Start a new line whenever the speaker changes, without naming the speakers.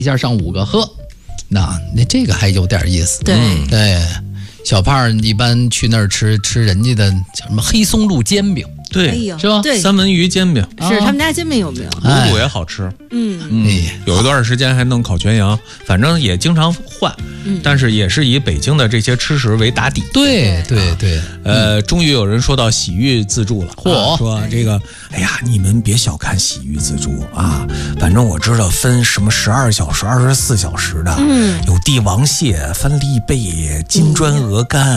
一下上5个呵，那这个还有点意思。
对
对，小胖一般去那儿吃人家的叫什么黑松露煎饼，
对，
哎呦
是吧？
对，
三文鱼煎饼，
是他们家煎饼有没有？
卤煮也好吃。有一段时间还弄烤全羊，反正也经常换，但是也是以北京的这些吃食为打底。
对对对，
终于有人说到洗浴自助了，
嚯
说这个，哎呀，你们别小看洗浴自助啊，反正我知道分什么12小时、24小时的，有帝王蟹、翻利贝、金砖鹅肝。